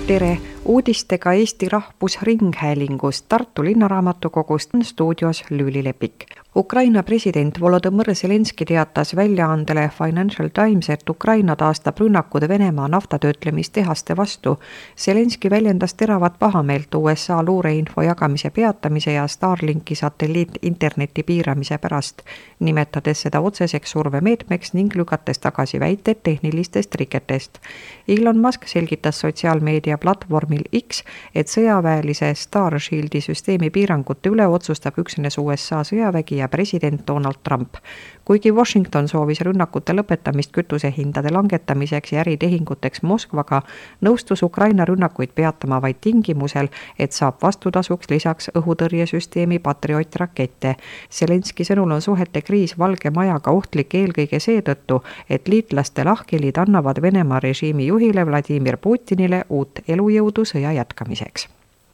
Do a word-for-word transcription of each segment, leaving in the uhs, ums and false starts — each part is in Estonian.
Tere! Uudistega Eesti Rahvusringhäälingust Tartu Linnaraamatukogust on stuudios Lüüli Lepik. Ukraina president Volodõmõr Zelenski teatas väljaandele Financial Times, et Ukraina taastab rünnakud Venemaa naftatöötlemistehaste vastu. Zelenski väljendas teravat pahameelt U S A luureinfo jagamise peatamise ja Starlinki satelliit-interneti piiramise pärast, nimetades seda otseseks survemeetmeks ning lükates tagasi väited tehnilistest riketest. Elon Musk selgitas sotsiaalmeedia platvormil X, et sõjaväelise Starshieldi süsteemi piirangute üle otsustab üksnes U S A sõjavägi ja president Donald Trump. Kuigi Washington soovis rünnakute lõpetamist kütusehindade langetamiseks ja äritehinguteks Moskvaga, nõustus Ukraina rünnakuid peatama vaid tingimusel, et saab vastutasuks lisaks õhutõrjesüsteemi Patriot rakette. Zelenski sõnul on suhete kriis Valge Majaga ohtlik eelkõige seetõttu, et liitlaste lahkhelid annavad Venemaa režiimi juhile Vladimir Putinile uut elujõudu sõja jätkamiseks.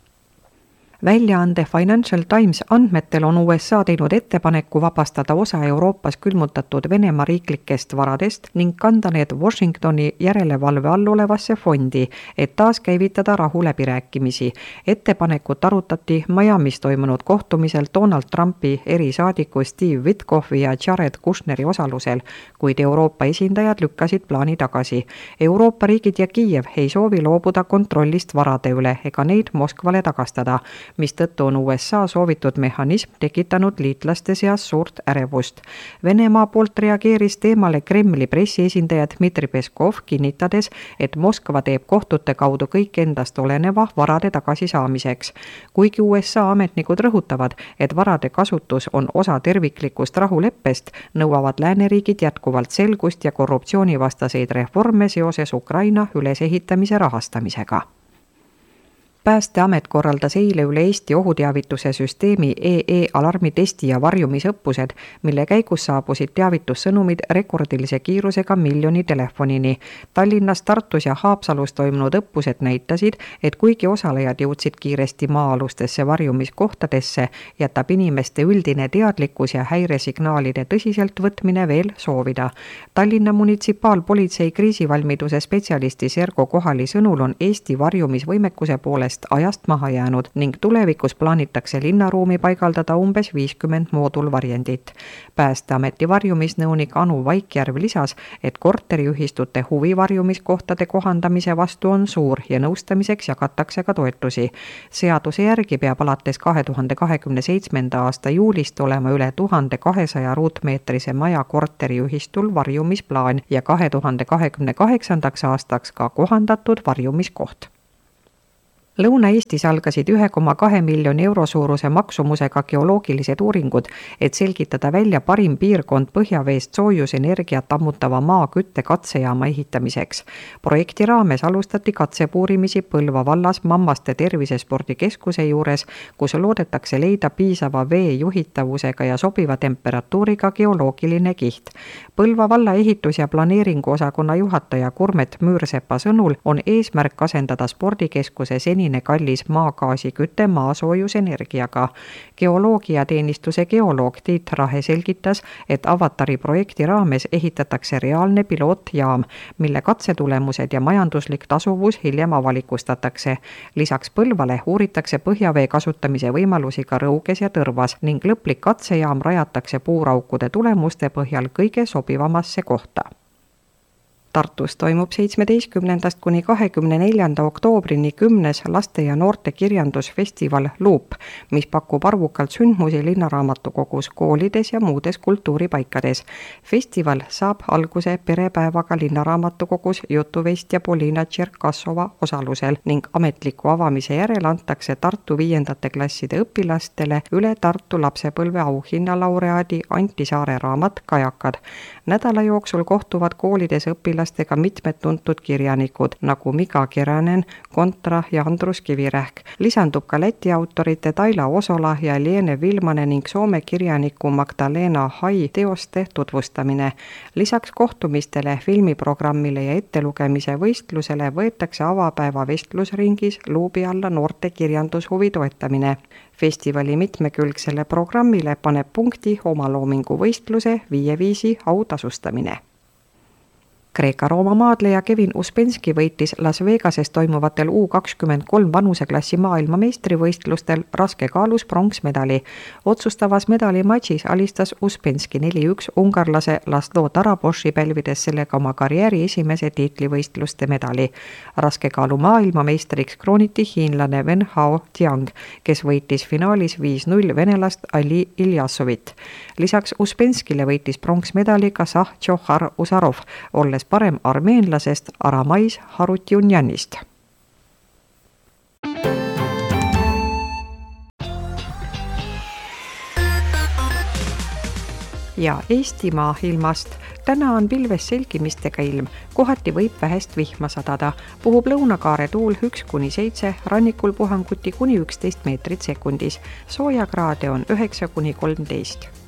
Väljaande Financial Times andmetel on U S A teinud ettepaneku vabastada osa Euroopas külmutatud Venemaa riiklikest varadest ning kanda need Washingtoni järelevalve all olevasse fondi, et taas käivitada rahuläbirääkimisi. Ettepanekut arutati Miamis toimunud kohtumisel Donald Trumpi erisaadiku Steve Witkoffi ja Jared Kushneri osalusel, kuid Euroopa esindajad lükkasid plaani tagasi. Euroopa riigid ja Kiiev ei soovi loobuda kontrollist varade üle ega neid Moskvale tagastada, mistõttu on U S A soovitud mehhanism tekitanud liitlaste seas suurt ärevust. Venemaa poolt reageeris teemale Kremli pressiesindaja Dmitri Peskov, kinnitades, et Moskva teeb kohtute kaudu kõik endast oleneva varade tagasisaamiseks. Kuigi U S A ametnikud rõhutavad, et varade kasutus on osa terviklikust rahuleppest, nõuavad lääneriigid jätkuvalt selgust ja korruptsioonivastaseid reforme seoses Ukraina ülesehitamise rahastamisega. Päästeamet korraldas eile üle Eesti ohuteavituse süsteemi E E-alarmitesti ja varjumisõppused, mille käigus saabusid teavitussõnumid rekordilise kiirusega miljoni telefonini. Tallinnas, Tartus ja Haapsalus toimunud õppused näitasid, et kuigi osalejad jõudsid kiiresti maa-alustesse varjumiskohtadesse, jätab inimeste üldine teadlikkus ja häiresignaalide tõsiselt võtmine veel soovida. Tallinna munitsipaalpolitsei kriisivalmiduse spetsialisti Sergo Kohali sõnul on Eesti varjumisvõimekuse poolest ajast maha jäänud ning tulevikus plaanitakse linnaruumi paigaldada umbes viiskümmend moodulvarjendit. Päästeameti varjumisnõunik Anu Vaikjärv lisas, et korteriühistute huvi varjumiskohtade kohandamise vastu on suur ja nõustamiseks jagatakse ka toetusi. Seaduse järgi peab alates kahe tuhande kahekümne seitsmenda aasta juulist olema üle tuhande kahesaja ruutmeetrise maja korteriühistul varjumisplaan ja kahe tuhande kahekümne kaheksandaks aastaks ka kohandatud varjumiskoht. Lõuna-Eestis algasid ühe koma kahe miljoni euro suuruse maksumusega geoloogilised uuringud, et selgitada välja parim piirkond põhjaveest soojusenergiat ammutava maa kütte katsejaama ehitamiseks. Projekti raames alustati katsepuurimisi Põlva vallas Mammaste tervisespordikeskuse juures, kus loodetakse leida piisava vee juhitavusega ja sobiva temperatuuriga geoloogiline kiht. Põlva valla ehitus- ja planeeringu osakonna juhataja Kurmet Müürsepa sõnul on eesmärk asendada spordikeskuse seni kallis maagaasi küte maasoojusenergiaga. Geoloogiateenistuse geoloog Tiit Rahe selgitas, et Avatari projekti raames ehitatakse reaalne pilootjaam, mille katsetulemused ja majanduslik tasuvus hiljem avalikustatakse. Lisaks Põlvale uuritakse põhjavee kasutamise võimalusi ka Rõuges ja Tõrvas ning lõplik katsejaam rajatakse puuraukude tulemuste põhjal kõige sobivamasse kohta. Tartus toimub seitsmeteistkümnendast kuni kahekümne neljanda oktoobrini kümnes laste ja noorte kirjandusfestival Loop, mis pakub arvukalt sündmusi linnaraamatukogus, koolides ja muudes kultuuripaikades. Festival saab alguse perepäevaga linnaraamatukogus jutuvestja Polina Tšerkassova osalusel ning ametliku avamise järel antakse Tartu viiendate klasside õpilastele üle Tartu lapsepõlve auhinnalaureaadi Anti Saare raamat Kajakad. Nädala jooksul kohtuvad koolides õpilastele ka mitmed tuntud kirjanikud, nagu Mika Keränen, Kontra ja Andrus Kivirähk. Lisandub ka Läti autorite Taila Osola ja Liene Vilmane ning Soome kirjaniku Magdalena Hai teoste tutvustamine. Lisaks kohtumistele, filmiprogrammile ja ettelugemise võistlusele võetakse avapäeva vestlusringis luubi alla noorte kirjandushuvi toetamine. Festivali mitmekülgsele programmile paneb punkti omaloomingu võistluse viie viisi autasustamine. Kreeka-Rooma maadleja Kevin Uspenski võitis Las Vegases toimuvatel U kakskümmend kolm vanuseklassi maailmameistrivõistlustel raskekaalus pronksmedali. Otsustavas medalimatšis alistas Uspenski neli üks ungarlase Laszlo Taraboši, pälvides sellega oma karjääri esimese tiitlivõistluste medali. Raskekaalu maailmameistriks krooniti hiinlane Wen Hao Tiang, kes võitis finaalis viis null venelast Ali Iljasovit. Lisaks Uspenskile võitis pronksmedali ka Sahh-Džohar Usarov, olles parem armeenlasest Aramais Harutjunjanist. Ja Eestimaa ilmast. Täna on pilves selgimistega ilm, kohati võib vähest vihma sadada. Puhub lõunakaare tuul üks kuni seitse, rannikul puhanguti kuni üksteist meetrit sekundis. Soojakraade on üheksa kuni kolmteist.